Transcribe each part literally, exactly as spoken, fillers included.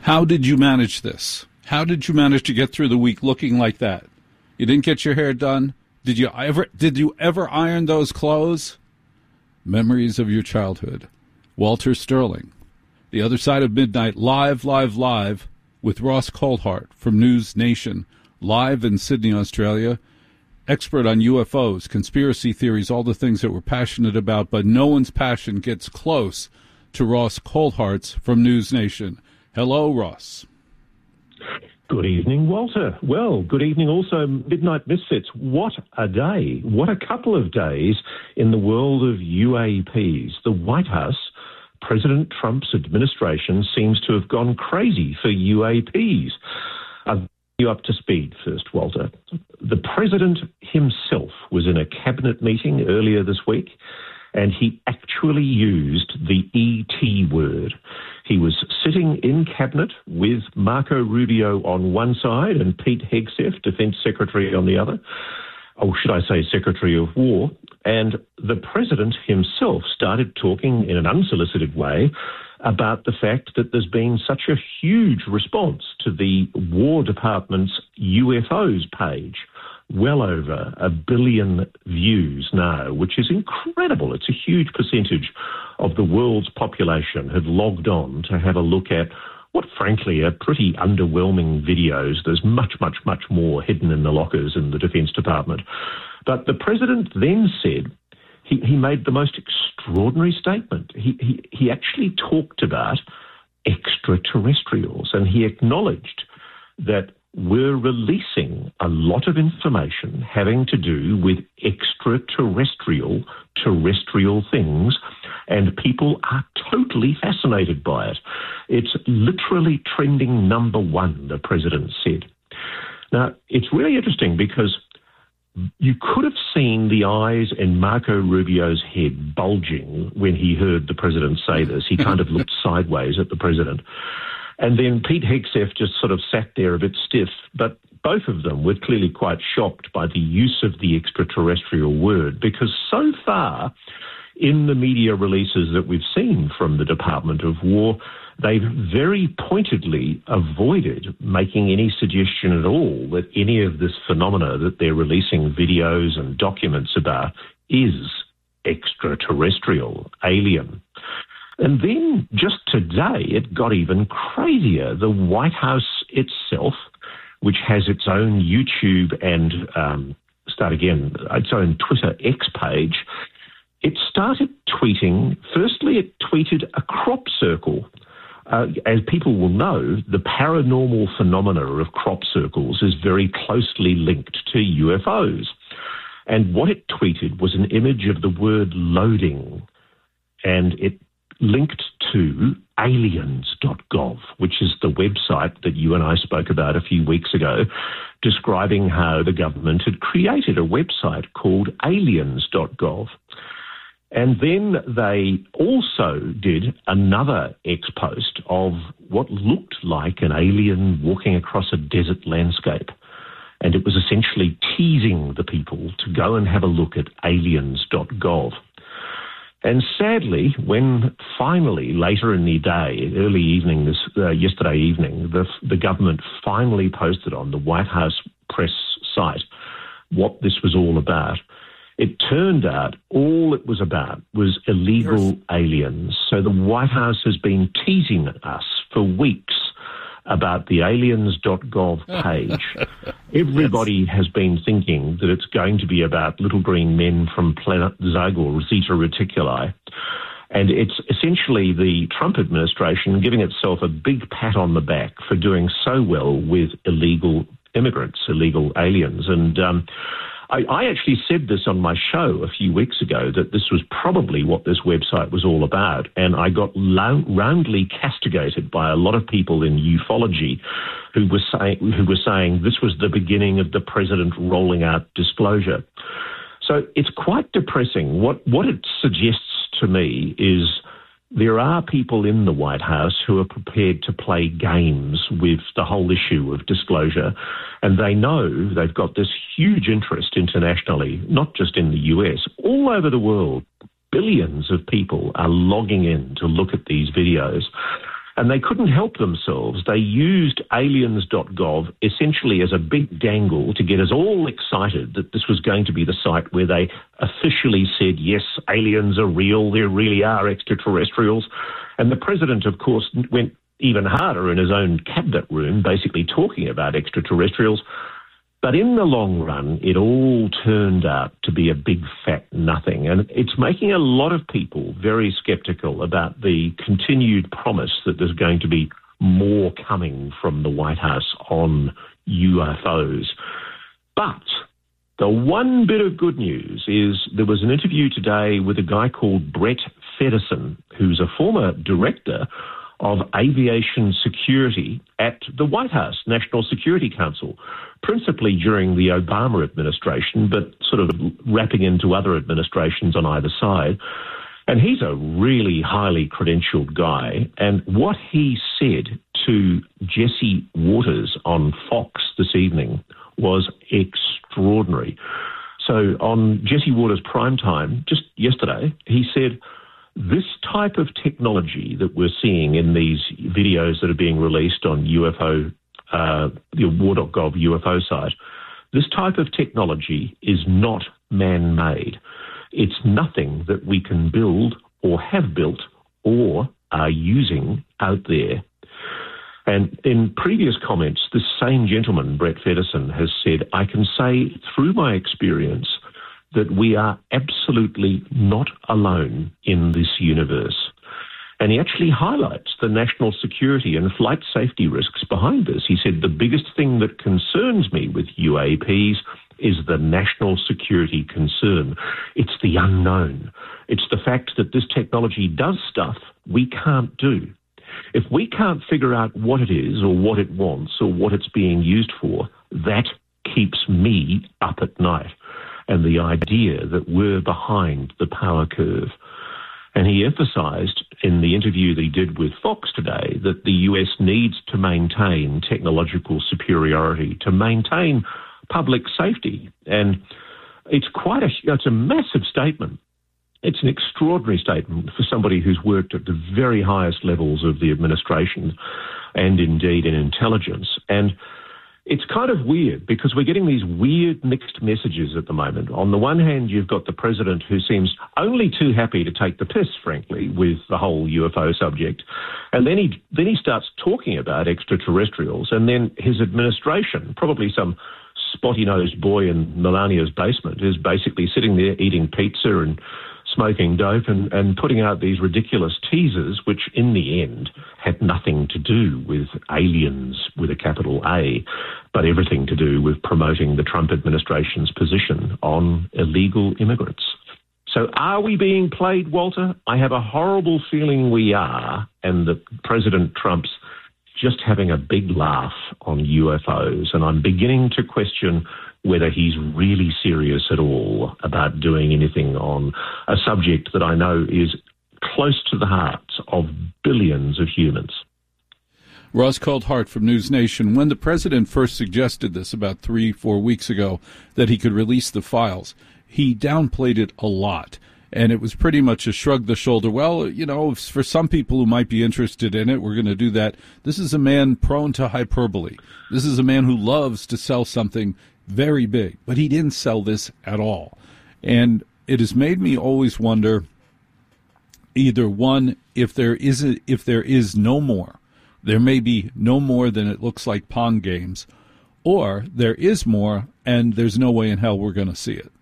How did you manage this? How did you manage to get through the week looking like that? You didn't get your hair done? Did you ever did you ever iron those clothes? Memories of your childhood. Walter Sterling. The Other Side of Midnight, live, live, live, with Ross Coulthart from News Nation, live in Sydney, Australia. Expert on U F Os, conspiracy theories, all the things that we're passionate about, but no one's passion gets close to Ross Coulthart's from News Nation. Hello, Ross. Good evening, Walter. Well, good evening also, Midnight Misfits. What a day. What a couple of days in the world of U A Ps. The White House, President Trump's administration, seems to have gone crazy for U A Ps. I'll bring you up to speed first, Walter. The President himself was in a cabinet meeting earlier this week, and he actually used the E T word. He was sitting in cabinet with Marco Rubio on one side and Pete Hegseth, Defence Secretary, on the other, or should I say Secretary of War, and the President himself started talking in an unsolicited way about the fact that there's been such a huge response to the War Department's U F Os page. Well over a billion views now, which is incredible. It's a huge percentage of the world's population have logged on to have a look at what, frankly, are pretty underwhelming videos. There's much, much, much more hidden in the lockers in the Defence Department. But the President then said, he, he made the most extraordinary statement. He, he, he actually talked about extraterrestrials, and he acknowledged that we're releasing a lot of information having to do with extraterrestrial, terrestrial things, and people are totally fascinated by it. It's literally trending number one, the President said. Now, it's really interesting because you could have seen the eyes in Marco Rubio's head bulging when he heard the President say this. He kind of looked sideways at the President. And then Pete Hegseth just sort of sat there a bit stiff, but both of them were clearly quite shocked by the use of the extraterrestrial word, because so far in the media releases that we've seen from the Department of War, they've very pointedly avoided making any suggestion at all that any of this phenomena that they're releasing videos and documents about is extraterrestrial, alien. And then just today, it got even crazier. The White House itself, which has its own YouTube and, um, start again, its own Twitter X page, it started tweeting. Firstly, it tweeted a crop circle. Uh, as people will know, the paranormal phenomena of crop circles is very closely linked to U F Os. And what it tweeted was an image of the word loading, and it linked to aliens dot gov, which is the website that you and I spoke about a few weeks ago, describing how the government had created a website called aliens dot gov. And then they also did another X post of what looked like an alien walking across a desert landscape. And it was essentially teasing the people to go and have a look at aliens dot gov. And sadly, when finally, later in the day, early evening, this uh, yesterday evening, the, the government finally posted on the White House press site what this was all about, it turned out all it was about was illegal yes. aliens. So the White House has been teasing us for weeks about the aliens dot gov page. Everybody yes. has been thinking that it's going to be about little green men from planet Zug or Zeta Reticuli. And it's essentially the Trump administration giving itself a big pat on the back for doing so well with illegal immigrants, illegal aliens. And um, I, I actually said this on my show a few weeks ago, that this was probably what this website was all about. And I got lo- roundly castigated by a lot of people in ufology who were, say- who were saying this was the beginning of the president rolling out disclosure. So it's quite depressing. What, what it suggests to me is there are people in the White House who are prepared to play games with the whole issue of disclosure, and they know they've got this huge interest internationally, not just in the U S, all over the world. Billions of people are logging in to look at these videos. And they couldn't help themselves. They used aliens dot gov essentially as a big dangle to get us all excited that this was going to be the site where they officially said, yes, aliens are real, there really are extraterrestrials. And the president, of course, went even harder in his own cabinet room, basically talking about extraterrestrials. But in the long run, it all turned out to be a big fat nothing. And it's making a lot of people very sceptical about the continued promise that there's going to be more coming from the White House on U F Os. But the one bit of good news is there was an interview today with a guy called Brett Feddersen, who's a former director of aviation security at the White House National Security Council, principally during the Obama administration, but sort of wrapping into other administrations on either side. And he's a really highly credentialed guy. And what he said to Jesse Waters on Fox this evening was extraordinary. So on Jesse Waters' primetime, just yesterday, he said, this type of technology that we're seeing in these videos that are being released on U F O, uh, the war dot gov U F O site, this type of technology is not man-made. It's nothing that we can build or have built or are using out there. And in previous comments, this same gentleman, Brett Feddersen, has said, I can say through my experience that we are absolutely not alone in this universe. And he actually highlights the national security and flight safety risks behind this. He said, the biggest thing that concerns me with U A Ps is the national security concern. It's the unknown. It's the fact that this technology does stuff we can't do. If we can't figure out what it is or what it wants or what it's being used for, that keeps me up at night. And the idea that we're behind the power curve. And he emphasised in the interview that he did with Fox today that the U S needs to maintain technological superiority, to maintain public safety. And it's quite a, it's a massive statement. It's an extraordinary statement for somebody who's worked at the very highest levels of the administration and indeed in intelligence. And it's kind of weird because we're getting these weird mixed messages at the moment. On the one hand, you've got the president who seems only too happy to take the piss, frankly, with the whole U F O subject. And then he then he starts talking about extraterrestrials. And then his administration, probably some spotty-nosed boy in Melania's basement, is basically sitting there eating pizza and smoking dope and, and putting out these ridiculous teasers, which in the end had nothing to do with aliens with a capital A, but everything to do with promoting the Trump administration's position on illegal immigrants. So are we being played, Walter? I have a horrible feeling we are, and that President Trump's just having a big laugh on U F Os, and I'm beginning to question whether he's really serious at all about doing anything on a subject that I know is close to the hearts of billions of humans. Ross Coldhart from News Nation. When the president first suggested this about three, four weeks ago, that he could release the files, he downplayed it a lot. And it was pretty much a shrug the shoulder. Well, you know, for some people who might be interested in it, we're going to do that. This is a man prone to hyperbole. This is a man who loves to sell something very big, but he didn't sell this at all. And it has made me always wonder, either one, if there is a, if there is no more, there may be no more than it looks like Pong games, or there is more and there's no way in hell we're going to see it.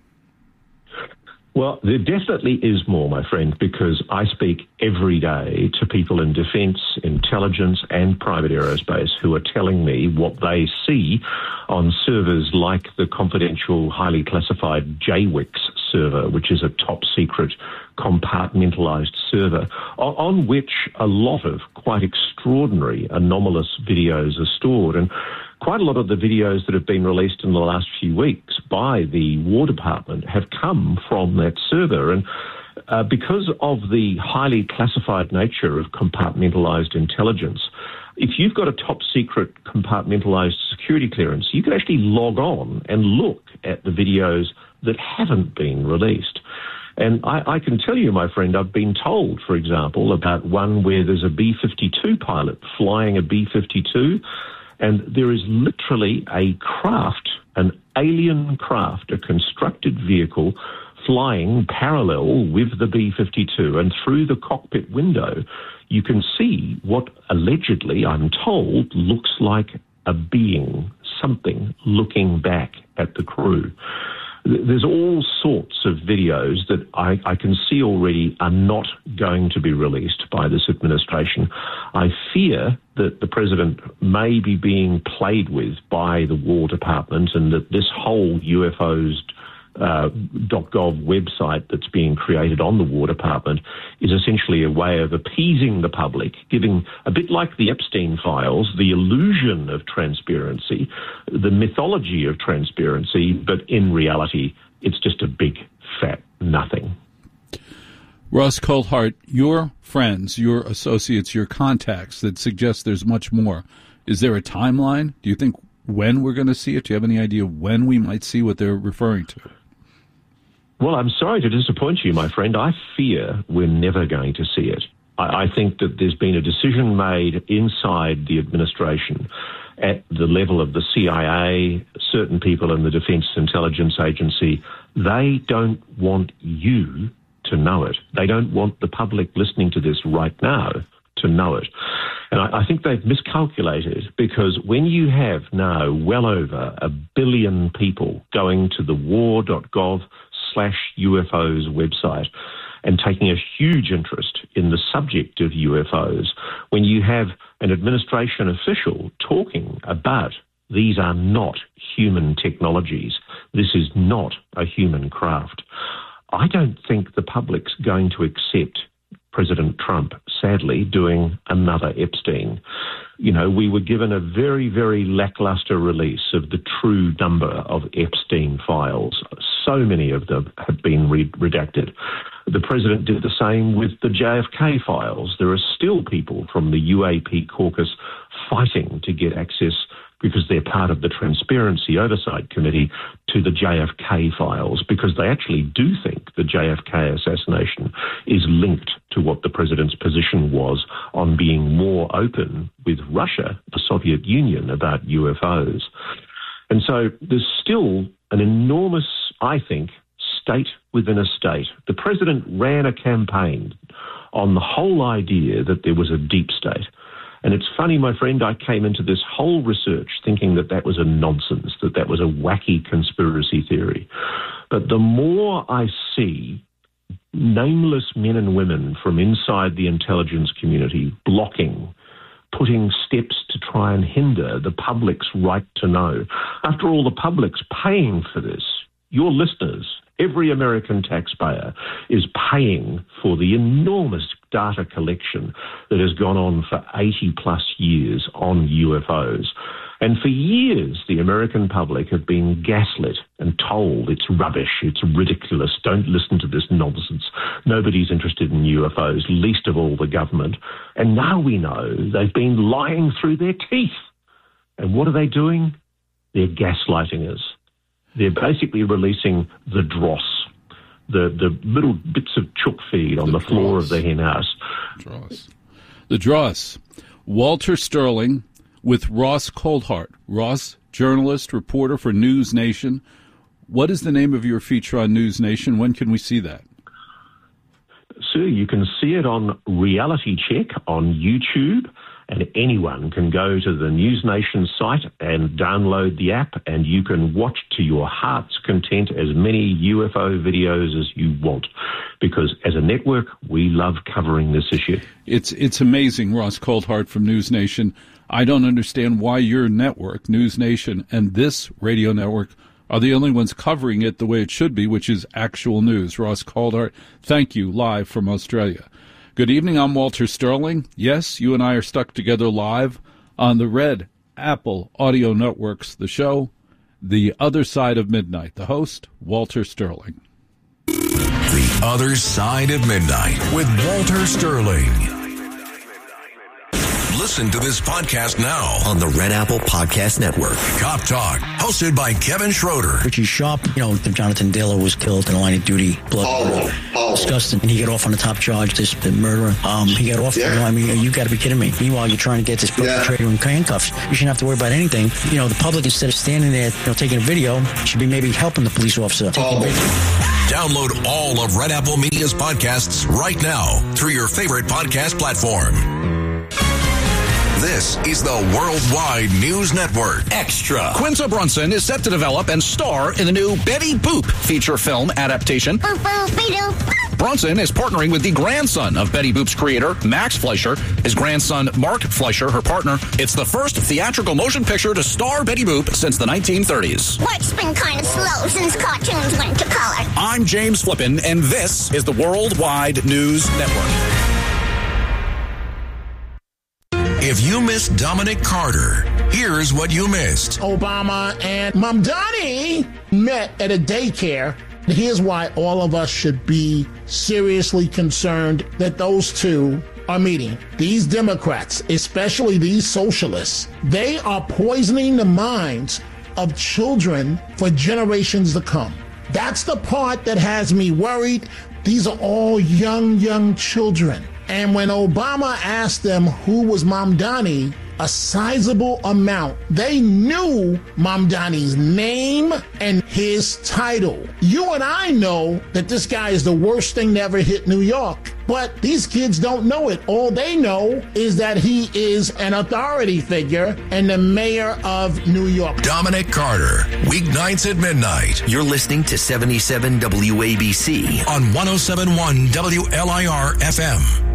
Well, there definitely is more, my friend, because I speak every day to people in defence, intelligence and private aerospace who are telling me what they see on servers like the confidential, highly classified J WIX server, which is a top-secret compartmentalised server, on which a lot of quite extraordinary anomalous videos are stored. And quite a lot of the videos that have been released in the last few weeks by the War Department have come from that server. And uh, because of the highly classified nature of compartmentalised intelligence, if you've got a top-secret compartmentalised security clearance, you can actually log on and look at the videos that haven't been released. And I, I can tell you, my friend, I've been told, for example, about one where there's a B fifty-two pilot flying a B fifty-two, and there is literally a craft, an alien craft, a constructed vehicle flying parallel with the B fifty-two, and through the cockpit window you can see what allegedly, I'm told, looks like a being, something looking back at the crew. There's all sorts of videos that I, I can see already are not going to be released by this administration. I fear that the president may be being played with by the War Department, and that this whole U F Os Uh, .gov website that's being created on the War Department is essentially a way of appeasing the public, giving, a bit like the Epstein files, the illusion of transparency, the mythology of transparency, but in reality, it's just a big, fat nothing. Ross Coulthart, your friends, your associates, your contacts that suggest there's much more. Is there a timeline? Do you think when we're going to see it? Do you have any idea when we might see what they're referring to? Well, I'm sorry to disappoint you, my friend. I fear we're never going to see it. I, I think that there's been a decision made inside the administration at the level of the C I A, certain people in the Defence Intelligence Agency. They don't want you to know it. They don't want the public listening to this right now to know it. And I, I think they've miscalculated, because when you have now well over a billion people going to the war.gov slash UFOs website and taking a huge interest in the subject of U F Os, when you have an administration official talking about these are not human technologies, this is not a human craft, I don't think the public's going to accept President Trump, sadly, doing another Epstein. You know, we were given a very, very lackluster release of the true number of Epstein files. So many of them have been re- redacted. The president did the same with the J F K files. There are still people from the U A P caucus fighting to get access, because they're part of the Transparency Oversight Committee, to the J F K files, because they actually do think the J F K assassination is linked to what the president's position was on being more open with Russia, the Soviet Union, about U F Os. And so there's still an enormous, I think, state within a state. The president ran a campaign on the whole idea that there was a deep state. And it's funny, my friend, I came into this whole research thinking that that was a nonsense, that that was a wacky conspiracy theory. But the more I see nameless men and women from inside the intelligence community blocking, putting steps to try and hinder the public's right to know. After all, the public's paying for this. Your listeners, every American taxpayer, is paying for the enormous data collection that has gone on for eighty plus years on U F Os. And for years, the American public have been gaslit and told it's rubbish, it's ridiculous, don't listen to this nonsense. Nobody's interested in U F Os, least of all the government. And now we know they've been lying through their teeth. And what are they doing? They're gaslighting us. They're basically releasing the dross, the, the little bits of chook feed on the, the floor of the hen house. Dross. The dross. Walter Sterling with Ross Coulthart. Ross, journalist, reporter for News Nation. What is the name of your feature on News Nation? When can we see that? Sir, you can see it on Reality Check on YouTube, and anyone can go to the News Nation site and download the app, and you can watch to your heart's content as many U F O videos as you want, because as a network, we love covering this issue. It's it's amazing, Ross Coulthart from News Nation. I don't understand why your network, News Nation, and this radio network are the only ones covering it the way it should be, which is actual news. Ross Coulthart, thank you, live from Australia. Good evening, I'm Walter Sterling. Yes, you and I are stuck together live on the Red Apple Audio Networks, the show, The Other Side of Midnight. The host, Walter Sterling. The Other Side of Midnight with Walter Sterling. Listen to this podcast now on the Red Apple Podcast Network. Cop Talk, hosted by Kevin Schroeder. Richie Sharp, you know, Jonathan Diller was killed in a line of duty. Blood. Oh, oh. Disgusting. And he got off on the top charge, this the murderer. Um, he got off. Yeah. You know, I mean, you got to be kidding me. Meanwhile, you're trying to get this perpetrator yeah. in handcuffs. You shouldn't have to worry about anything. You know, the public, instead of standing there, you know, taking a video, should be maybe helping the police officer. Oh. Download all of Red Apple Media's podcasts right now through your favorite podcast platform. This is the Worldwide News Network. Extra. Quinta Brunson is set to develop and star in the new Betty Boop feature film adaptation. Boop, boop, boop. Brunson is partnering with the grandson of Betty Boop's creator, Max Fleischer, his grandson, Mark Fleischer, her partner. It's the first theatrical motion picture to star Betty Boop since the nineteen thirties. Work's been kind of slow since cartoons went to color. I'm James Flippin, and this is the Worldwide News Network. If you missed Dominic Carter, here's what you missed. Obama and Mamdani met at a daycare. Here's why all of us should be seriously concerned that those two are meeting. These Democrats, especially these socialists, they are poisoning the minds of children for generations to come. That's the part that has me worried. These are all young, young children. And when Obama asked them who was Mamdani, a sizable amount, they knew Mamdani's name and his title. You and I know that this guy is the worst thing to ever hit New York, but these kids don't know it. All they know is that he is an authority figure and the mayor of New York. Dominic Carter, weeknights at midnight. You're listening to seventy-seven W A B C on one oh seven point one W L I R F M.